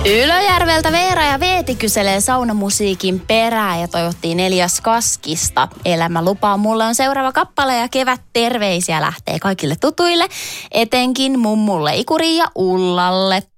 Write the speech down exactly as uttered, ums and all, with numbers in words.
Ylöjärveltä Veera ja Veeti kyselee saunamusiikin perään ja toivottiin Elias Kaskista. Elämä lupaa mulle on seuraava kappale ja kevät terveisiä lähtee kaikille tutuille, etenkin mummulle Ikuriin ja Ullalle.